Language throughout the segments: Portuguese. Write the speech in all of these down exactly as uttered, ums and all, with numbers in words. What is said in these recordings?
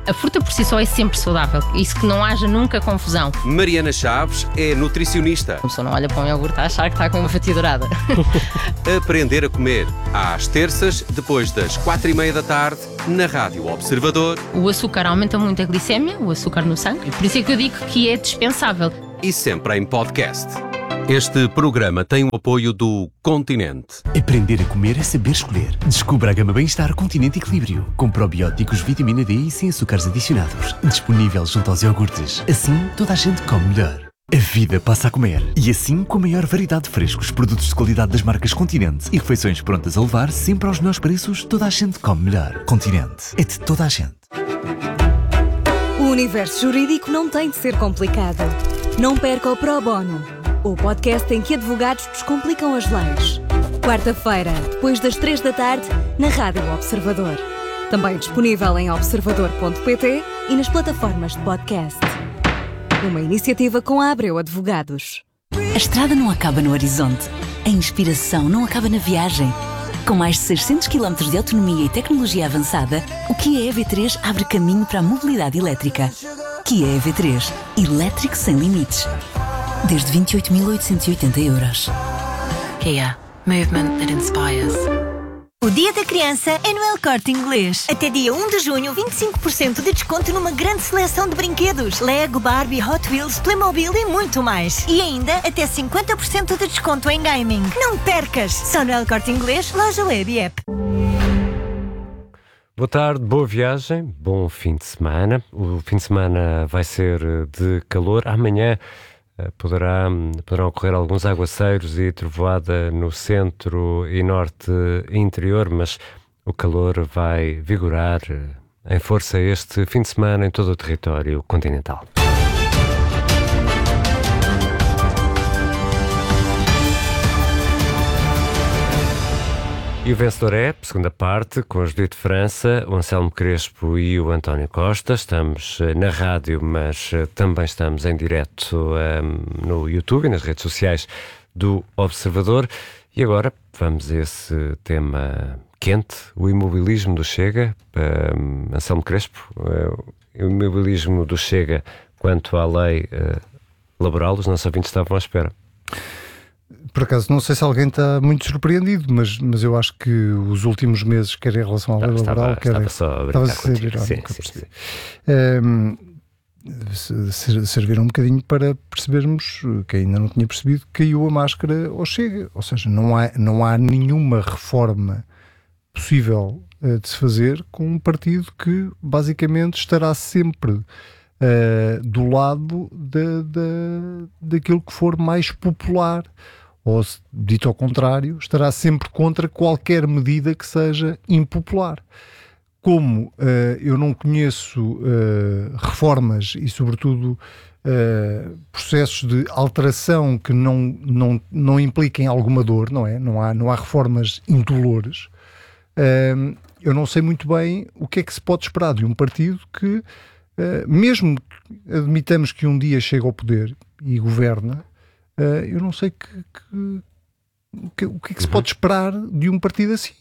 A fruta por si só é sempre saudável, isso que não haja nunca confusão. Mariana Chaves é nutricionista. A pessoa não olha para um iogurte a achar que está com uma fatia dourada. Aprender a comer, às terças, depois das quatro e meia da tarde, na Rádio Observador. O açúcar aumenta muito a glicémia, o açúcar no sangue, por isso é que eu digo que é dispensável. E sempre em podcast. Este programa tem o apoio do Continente. Aprender a comer é saber escolher. Descubra a gama Bem-Estar Continente Equilíbrio, com probióticos, vitamina D e sem açúcares adicionados. Disponível junto aos iogurtes. Assim, toda a gente come melhor. A vida passa a comer. E assim, com a maior variedade de frescos, produtos de qualidade das marcas Continente e refeições prontas a levar, sempre aos melhores preços, toda a gente come melhor. Continente. É de toda a gente. O universo jurídico não tem de ser complicado. Não perca o Pro Bono, o podcast em que advogados descomplicam as leis. Quarta-feira, depois das três da tarde, na Rádio Observador. Também disponível em observador ponto pt e nas plataformas de podcast. Uma iniciativa com a Abreu Advogados. A estrada não acaba no horizonte. A inspiração não acaba na viagem. Com mais de seiscentos quilómetros de autonomia e tecnologia avançada, o Kia E V três abre caminho para a mobilidade elétrica. Kia E V três. Elétrico sem limites. Desde vinte e oito mil oitocentos e oitenta euros. Kia. Movement that inspires. O Dia da Criança é no El Corte Inglês. Até dia um de junho, vinte e cinco por cento de desconto numa grande seleção de brinquedos. Lego, Barbie, Hot Wheels, Playmobil e muito mais. E ainda até cinquenta por cento de desconto em gaming. Não percas! Só no El Corte Inglês, loja web e app. Boa tarde, boa viagem, bom fim de semana. O fim de semana vai ser de calor. Amanhã Poderá, poderão ocorrer alguns aguaceiros e trovoada no centro e norte interior, mas o calor vai vigorar em força este fim de semana em todo o território continental. E o vencedor é, segunda parte, com a Judite França, o Anselmo Crespo e o António Costa. Estamos na rádio, mas também estamos em direto um, no YouTube e nas redes sociais do Observador. E agora vamos a esse tema quente, o imobilismo do Chega. Um, Anselmo Crespo, uh, o imobilismo do Chega quanto à lei uh, laboral, os nossos ouvintes estavam à espera. Por acaso, não sei se alguém está muito surpreendido, mas, mas eu acho que os últimos meses, quer em relação à lei estava, laboral, quer... Estava só a brincar contigo. Sim, sim, sim. Um, serviram um bocadinho para percebermos, que ainda não tinha percebido, que caiu a máscara ao Chega. Ou seja, não há, não há nenhuma reforma possível uh, de se fazer com um partido que basicamente estará sempre uh, do lado de, de, daquilo que for mais popular. Ou, dito ao contrário, estará sempre contra qualquer medida que seja impopular. Como uh, eu não conheço uh, reformas e, sobretudo, uh, processos de alteração que não, não, não impliquem alguma dor, não é? Não há, não há reformas indolores. Uh, eu não sei muito bem o que é que se pode esperar de um partido que, uh, mesmo que admitamos que um dia chega ao poder e governa, Uh, eu não sei que, que, que, o que é que se pode esperar de um partido assim.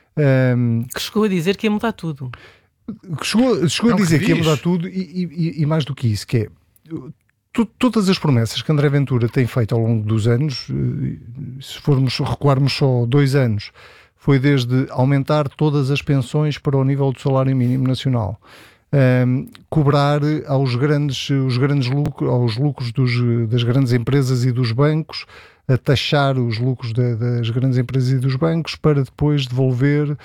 Um, que chegou a dizer que ia mudar tudo. Que chegou, chegou não a dizer que, que ia mudar tudo e, e, e mais do que isso, que é tu, todas as promessas que André Ventura tem feito ao longo dos anos, se formos recuarmos só dois anos, foi desde aumentar todas as pensões para o nível do salário mínimo nacional. Um, cobrar aos grandes, os grandes lucros, aos lucros dos, das grandes empresas e dos bancos, a taxar os lucros de, das grandes empresas e dos bancos para depois devolver uh,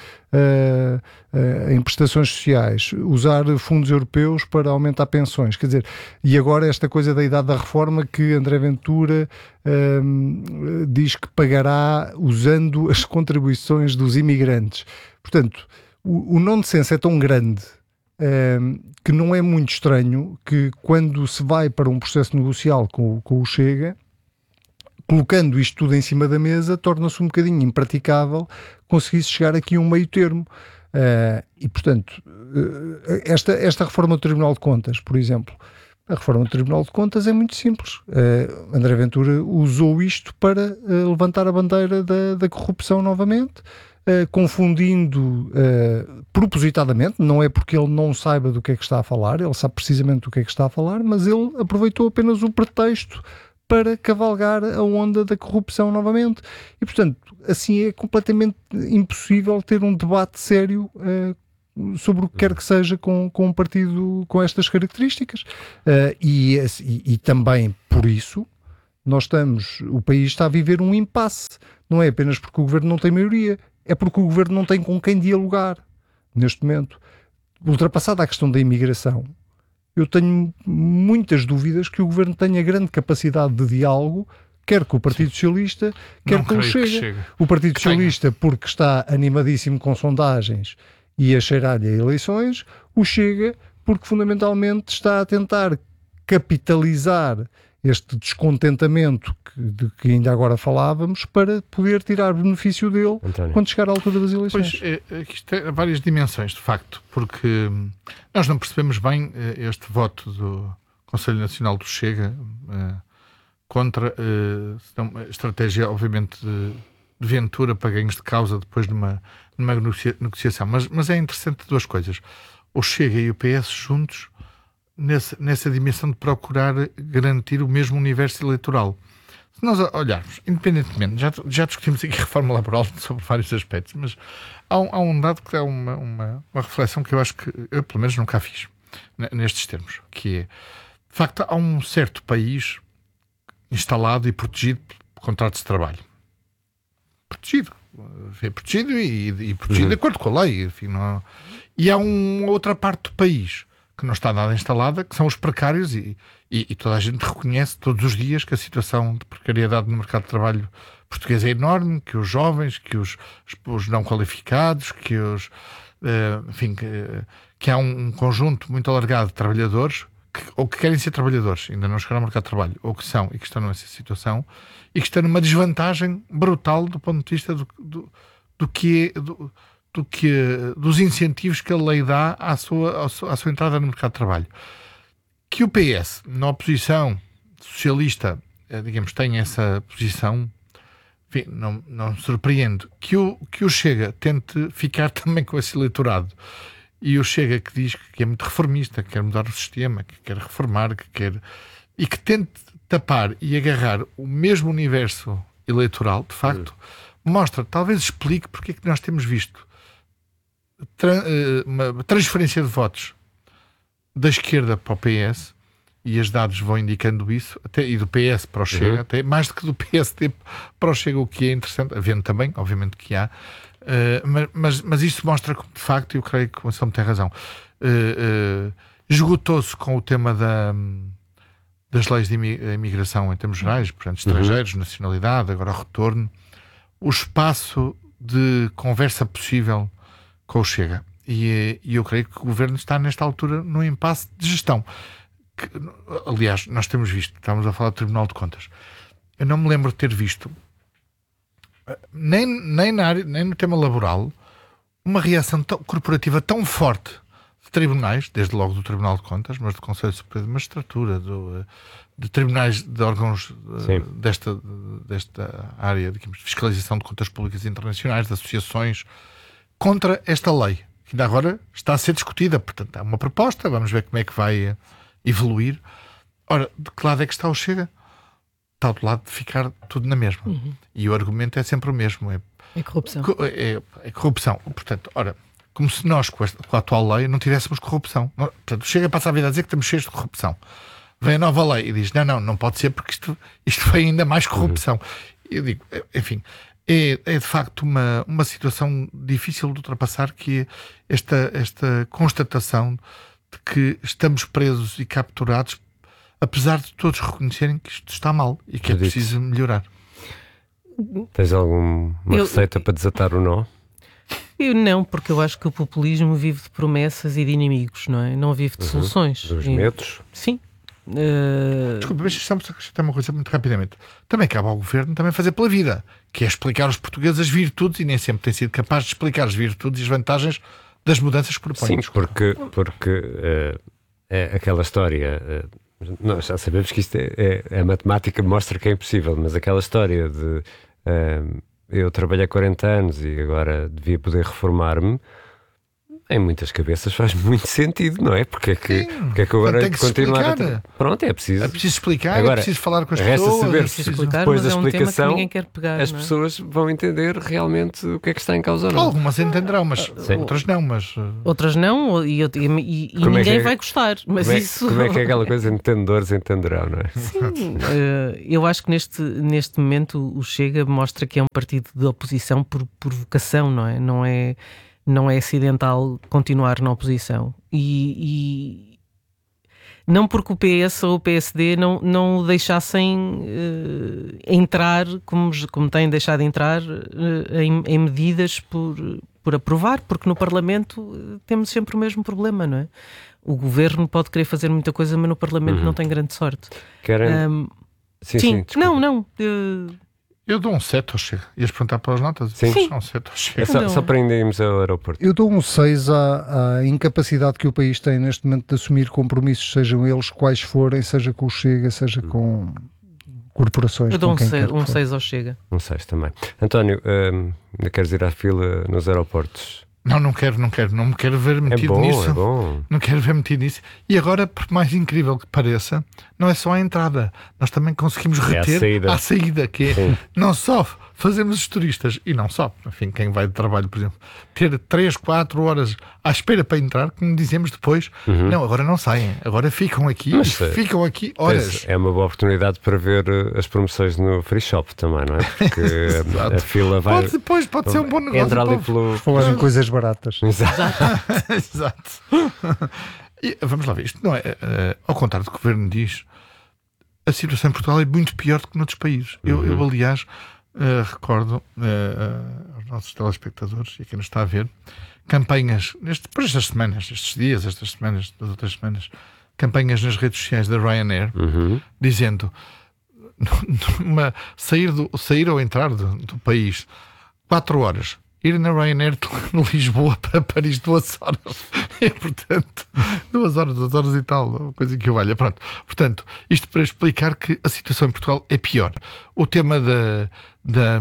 uh, em prestações sociais, usar fundos europeus para aumentar pensões, quer dizer, e agora esta coisa da idade da reforma que André Ventura um, diz que pagará usando as contribuições dos imigrantes. Portanto, o, o nonsense é tão grande Um, que não é muito estranho que quando se vai para um processo negocial com, com o Chega, colocando isto tudo em cima da mesa, torna-se um bocadinho impraticável conseguir-se chegar aqui a um meio termo. Uh, e, portanto, uh, esta, esta reforma do Tribunal de Contas, por exemplo, a reforma do Tribunal de Contas é muito simples. Uh, André Ventura usou isto para uh, levantar a bandeira da, da corrupção novamente. uh, confundindo uh, propositadamente, não é porque ele não saiba do que é que está a falar, ele sabe precisamente do que é que está a falar, mas ele aproveitou apenas o pretexto para cavalgar a onda da corrupção novamente. E, portanto, assim é completamente impossível ter um debate sério uh, sobre o que quer que seja com, com um partido com estas características. Uh, e, e, e também por isso nós estamos, o país está a viver um impasse. Não é apenas porque o governo não tem maioria, é porque o governo não tem com quem dialogar neste momento. Ultrapassada a questão da imigração, eu tenho muitas dúvidas que o governo tenha grande capacidade de diálogo, quer com o Partido Socialista, quer não com o Chega. Chega. O Partido que Socialista, tenha. Porque está animadíssimo com sondagens e a cheirar-lhe a eleições, o Chega, porque fundamentalmente está a tentar capitalizar este descontentamento que, de que ainda agora falávamos para poder tirar benefício dele António. Quando chegar à altura das eleições. Pois, é, é, isto tem várias dimensões, de facto, porque nós não percebemos bem este voto do Conselho Nacional do Chega eh, contra eh, a estratégia, obviamente, de, de Ventura para ganhos de causa depois de uma, de uma negocia, negociação. Mas, mas é interessante duas coisas. O Chega e o P S juntos Nessa, nessa dimensão de procurar garantir o mesmo universo eleitoral. Se nós olharmos, independentemente, já, já discutimos aqui a reforma laboral sobre vários aspectos, mas há um, há um dado que é uma, uma, uma reflexão que eu acho que eu, pelo menos, nunca fiz nestes termos, que é, de facto, há um certo país instalado e protegido por contratos de trabalho. Protegido. É protegido e, e protegido uhum. de acordo com a lei. Enfim, não... E há uma outra parte do país que não está nada instalada, que são os precários e, e, e toda a gente reconhece todos os dias que a situação de precariedade no mercado de trabalho português é enorme, que os jovens, que os, os não qualificados, que os uh, enfim, que, que há um, um conjunto muito alargado de trabalhadores que, ou que querem ser trabalhadores, ainda não chegaram ao mercado de trabalho, ou que são e que estão nessa situação e que estão numa desvantagem brutal do ponto de vista do, do, do que é do, do que, dos incentivos que a lei dá à sua, à sua, à sua entrada no mercado de trabalho. Que o P S, na oposição socialista, digamos, tenha essa posição, enfim, não, não me surpreende. Que o, que o Chega tente ficar também com esse eleitorado. E o Chega que diz que é muito reformista, que quer mudar o sistema, que quer reformar, que quer... E que tente tapar e agarrar o mesmo universo eleitoral, de facto, uhum. mostra, talvez explique porque é que nós temos visto Tra- uma transferência de votos da esquerda para o P S, e os dados vão indicando isso, até, e do P S para o Chega, uhum. até mais do que do P S D para o Chega, o que é interessante, havendo também, obviamente que há, uh, mas, mas, mas isso mostra que, de facto, eu creio que o Anselmo tem razão, uh, uh, esgotou-se com o tema da, das leis de imigração em termos gerais, portanto, estrangeiros, uhum. nacionalidade, agora o retorno, o espaço de conversa possível com o Chega. E, e eu creio que o Governo está, nesta altura, num impasse de gestão. Que, aliás, nós temos visto, estamos a falar do Tribunal de Contas. Eu não me lembro de ter visto, nem, nem, na área, nem no tema laboral, uma reação tão, corporativa tão forte de tribunais, desde logo do Tribunal de Contas, mas do Conselho Superior de Magistratura, do, de tribunais, de órgãos desta, desta área, digamos, de fiscalização de contas públicas internacionais, de associações, contra esta lei, que ainda agora está a ser discutida. Portanto, há uma proposta, vamos ver como é que vai evoluir. Ora, de que lado é que está o Chega? Está do lado de ficar tudo na mesma. Uhum. E o argumento é sempre o mesmo. É, é corrupção. É, é corrupção. Portanto, ora, como se nós, com, esta, com a atual lei, não tivéssemos corrupção. Portanto, o Chega passa a vida a dizer que estamos cheios de corrupção. Vem a nova lei e diz, não, não, não pode ser porque isto, isto foi ainda mais corrupção. Uhum. Eu digo, enfim... É, é de facto uma, uma situação difícil de ultrapassar, que é esta, esta constatação de que estamos presos e capturados, apesar de todos reconhecerem que isto está mal e que é preciso melhorar. Tens alguma eu, receita para desatar o nó? Eu não, porque eu acho que o populismo vive de promessas e de inimigos, não é? Não vive de uhum. soluções. Dos e, medos? Sim. Uh... Desculpa, mas estamos a acrescentar uma coisa muito rapidamente. Também cabe ao Governo também fazer pela vida, que é explicar aos portugueses as virtudes, e nem sempre tem sido capaz de explicar as virtudes e as vantagens das mudanças que propõe. Sim, porque, porque uh, é aquela história, uh, nós já sabemos que isto é, é, a matemática mostra que é impossível, mas aquela história de uh, eu trabalhei quarenta anos e agora devia poder reformar-me. Em muitas cabeças faz muito sentido, não é? Porque é que, Sim, porque é que agora tem que continuar a explicar. ter... Pronto, é preciso. É preciso explicar, agora, é preciso falar com as resta pessoas. saber É se preciso explicar, depois mas da é um tema que explicação ninguém quer pegar, as não é? pessoas vão entender realmente o que é que está em causa ou não. Algumas entenderão, mas Sim. outras não. Mas uh, Outras não, e, e, e- e Como é ninguém que é- vai gostar. Mas como, é, isso. como é que é aquela coisa, entendedores entenderão, não é? Sim, eh, eu acho que neste, neste momento o Chega mostra que é um partido de oposição por, por vocação, não é? Não é, não é acidental continuar na oposição. E, e não porque o P S ou o P S D não, não o deixassem eh, entrar, como, como têm deixado de entrar, eh, em, em medidas por, por aprovar, porque no Parlamento eh, temos sempre o mesmo problema, não é? O governo pode querer fazer muita coisa, mas no Parlamento Uhum. não tem grande sorte. Querem... Ahm, sim, sim, sim, desculpa. não, não. eh, eu dou um sete ao Chega. Ias perguntar pelas notas? Sim. Eu dou um sete ao Chega. É só, Não. só para ainda irmos ao aeroporto. Eu dou um seis à, à incapacidade que o país tem neste momento de assumir compromissos, sejam eles quais forem, seja com o Chega, seja com corporações. eu dou com um quem seis, quer que um for. seis ao Chega. Não sei também. António, hum, ainda queres ir à fila nos aeroportos? Não, não quero, não quero. Não me quero ver É metido bom, nisso. é bom. Não quero ver metido nisso. E agora, por mais incrível que pareça, não é só a entrada. Nós também conseguimos É a reter saída. a saída, que é Sim. não só fazemos os turistas, e não só, enfim, quem vai de trabalho, por exemplo, ter três, quatro horas à espera para entrar, como dizemos depois, não, agora não saem, agora ficam aqui, Mas, e ficam aqui horas. Pois, é uma boa oportunidade para ver uh, as promoções no Free Shop também, não é? Porque a, a fila vai... Pode, depois pode ser um bom negócio. Entra ali para- pelo... Falar em coisas baratas. Exato. Exato. E, vamos lá ver, isto não é, eh, ao contrário do que o governo diz, a situação em Portugal é muito pior do que noutros países. Eu, eu, aliás, eh, recordo eh, aos nossos telespectadores e a quem nos está a ver, campanhas, neste, por estas semanas, estes dias, estas semanas, das outras semanas, campanhas nas redes sociais da Ryanair, Uhum. dizendo numa, sair, do, sair ou entrar do, do país quatro horas, ir na Ryanair de Lisboa para Paris duas horas, e portanto duas horas, duas horas e tal, coisa que eu valha, pronto. Portanto, isto para explicar que a situação em Portugal é pior. O tema da, da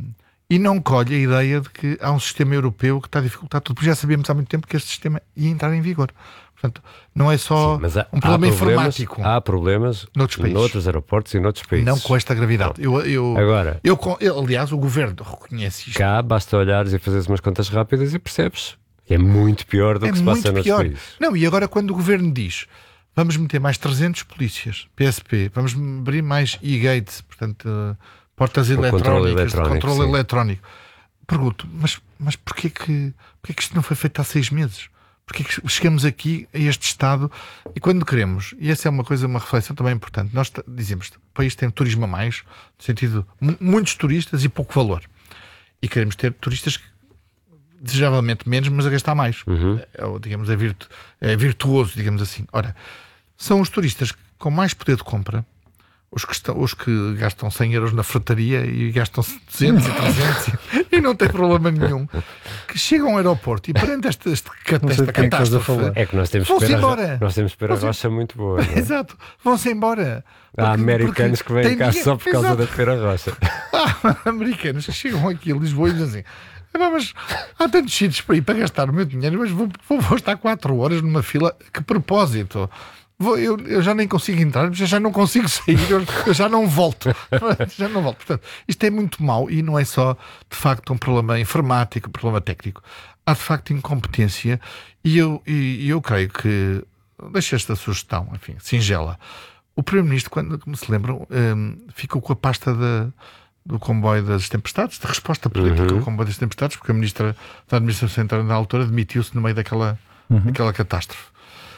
e não colhe a ideia de que há um sistema europeu que está a dificultar tudo, porque já sabíamos há muito tempo que este sistema ia entrar em vigor. Portanto, não é só Sim, mas há, um problema há problemas, informático. há problemas Noutros países. noutros aeroportos e noutros países. Não com esta gravidade. Eu, eu, Agora, eu, eu, aliás, o governo reconhece isto. cá basta olhares e fazeres umas contas rápidas e percebes que é muito pior do É que se muito passa noutros pior. países. Não, e agora quando o governo diz vamos meter mais trezentos polícias, P S P, vamos abrir mais e-gate, portanto, uh, portas controle eletrónicas, de eletrónico, controle sim. eletrónico. Pergunto, mas, mas porquê que, porquê que isto não foi feito há seis meses? Porquê que chegamos aqui a este estado e quando queremos, e essa é uma coisa, uma reflexão também importante, nós t- dizemos que o país tem turismo a mais, no sentido, mu- muitos turistas e pouco valor. E queremos ter turistas que, desejavelmente menos, mas a gastar mais. Uhum. É, ou, digamos, é, virtu- é virtuoso, digamos assim. Ora, são os turistas com mais poder de compra, os que, estão, os que gastam cem euros na frutaria e gastam duzentos e trezentos e não tem problema nenhum, que chegam ao aeroporto e perante esta, este, Não sei esta de quem é que estás a catástrofe, falar. É que nós temos Vão-se espera, embora. nós temos espera Vão-se- rocha muito boa. não é? exato, vão-se embora. Há Porque- americanos porque que vêm tem cá dinheiro- só por causa exato. da Feira Rocha. Há americanos que chegam aqui a Lisboa e dizem assim: "Epá, mas há tantos sítios para ir para gastar o meu dinheiro, mas vou, vou, vou estar quatro horas numa fila, que propósito? Vou, eu, eu já nem consigo entrar, já, já não consigo sair, eu, eu já não volto. já não volto. Portanto, isto é muito mau e não é só de facto um problema informático, um problema técnico. Há de facto incompetência e eu, e, e eu creio que, deixa esta sugestão, enfim, singela. O Primeiro-Ministro, quando, como se lembram, hum, ficou com a pasta da, do comboio das tempestades, de resposta política Uhum. ao comboio das tempestades, porque a Ministra da Administração Interna na altura demitiu-se no meio daquela, daquela catástrofe.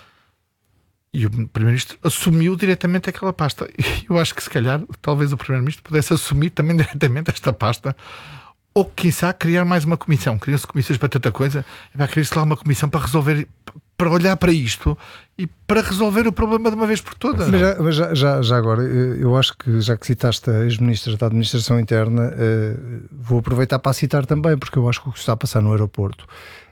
E o Primeiro-Ministro assumiu diretamente aquela pasta. E eu acho que, se calhar, talvez o Primeiro-Ministro pudesse assumir também diretamente esta pasta, ou, quiçá, criar mais uma comissão. Criam-se comissões para tanta coisa, vai criar-se lá uma comissão para resolver, para olhar para isto e para resolver o problema de uma vez por todas. Mas, já, mas já, já, já agora, eu acho que, já que citaste a ex-ministra da Administração Interna, eh, vou aproveitar para a citar também, porque eu acho que o que está a passar no aeroporto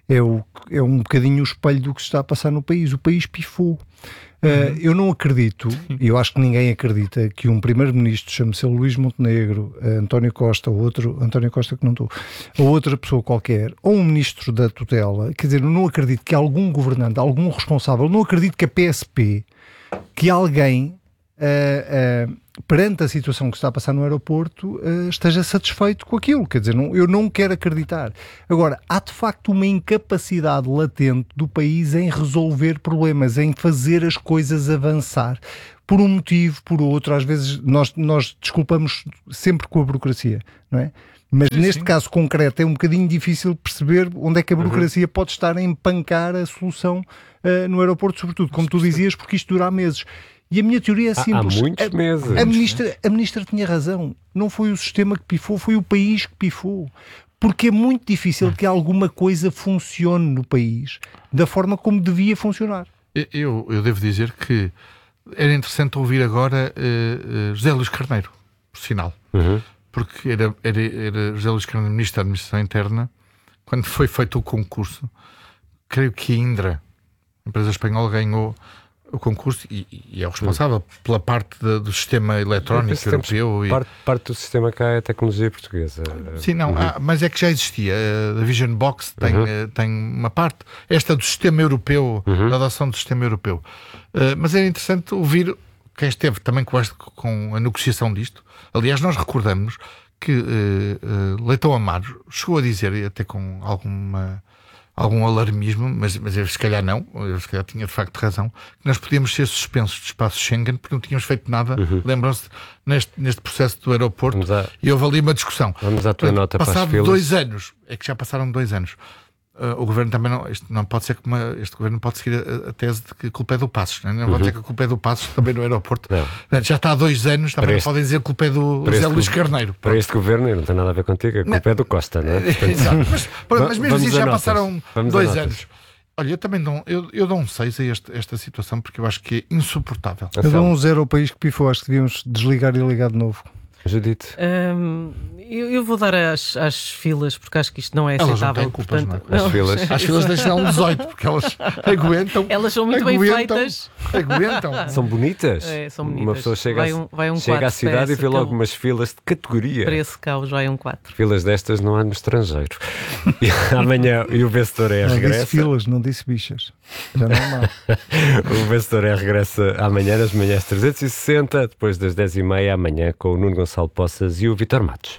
é, o, é um bocadinho o espelho do que se está a passar no país. O país pifou. Uh, eu não acredito, e eu acho que ninguém acredita, que um primeiro-ministro, chame-se Luís Montenegro, uh, António Costa, ou outro, António Costa que não estou, ou outra pessoa qualquer, ou um ministro da tutela, quer dizer, eu não acredito que algum governante, algum responsável, não acredito que a P S P, que alguém, uh, uh, perante a situação que está a passar no aeroporto, uh, esteja satisfeito com aquilo. Quer dizer, não, eu não quero acreditar. Agora, há de facto uma incapacidade latente do país em resolver problemas, em fazer as coisas avançar. Por um motivo, por outro, às vezes nós, nós desculpamos sempre com a burocracia, não é? Mas sim, neste sim. caso concreto é um bocadinho difícil perceber onde é que a burocracia uhum. pode estar a empancar a solução uh, no aeroporto, sobretudo, como tu dizias, porque isto dura meses. E a minha teoria é simples. Há muitos a, meses. A ministra, a ministra tinha razão. Não foi o sistema que pifou, foi o país que pifou. Porque é muito difícil que alguma coisa funcione no país da forma como devia funcionar. Eu, eu devo dizer que era interessante ouvir agora uh, uh, José Luís Carneiro, por sinal. Uhum. Porque era, era, era José Luís Carneiro, Ministro da Administração Interna, quando foi feito o concurso. Creio que a Indra, a empresa espanhola, ganhou o concurso e, e é o responsável pela parte de, do sistema eletrónico europeu. E... Parte, parte do sistema cá é a tecnologia portuguesa. Sim, não, uhum. ah, mas é que já existia. A Vision Box tem, uhum. tem uma parte, esta do sistema europeu, uhum. da adoção do sistema europeu. Uh, mas era interessante ouvir quem esteve também com, este, com a negociação disto. Aliás, nós recordamos que uh, uh, Leitão Amaro chegou a dizer, e até com alguma... algum alarmismo, mas, mas eu se calhar não, eu se calhar tinha de facto razão, que nós podíamos ser suspensos do espaço Schengen porque não tínhamos feito nada, uhum. lembram-se, neste, neste processo do aeroporto, a... e houve ali uma discussão. Vamos à tua nota para as Passado filas. dois anos, é que já passaram dois anos, uh, o governo também não, isto não pode ser que uma, este governo não pode seguir a, a tese de que a culpa é do Passos, não, é? não uhum. pode dizer que a culpa é do Passos também no aeroporto. Não. Já está há dois anos, também este, não podem dizer que a culpa é do José Luís Carneiro. Para este governo, não tem nada a ver contigo, a culpa não. é do Costa, não é? Exato, mas, mas mesmo assim já notas. passaram Vamos dois anos. Olha, eu também dou, eu, eu dou um seis a este, esta situação porque eu acho que é insuportável. Eu dou um zero ao país que pifou, acho que devíamos desligar e ligar de novo. Judite? Um, eu, eu vou dar às, às filas porque acho que isto não é aceitável. Elas não têm culpas, portanto, não é? As não, filas, As filas deixam um dezoito porque elas aguentam. Elas são muito aguentam, bem feitas. Aguentam. São bonitas. É, são bonitas. Uma pessoa chega, vai um, vai um chega à cidade e vê logo eu, umas filas de categoria. Para esse caos vai um quatro. Filas destas não há no estrangeiro. E amanhã e o vencedor é não regressa. Não disse filas, não disse bichas. Já não é mal. O vencedor é regressa amanhã nas manhãs trezentos e sessenta, depois das dez e meia amanhã com o Nuno Gonçalo Poças e o Vitor Matos.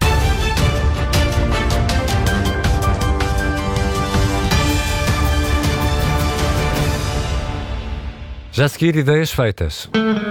Já a seguir, ideias feitas.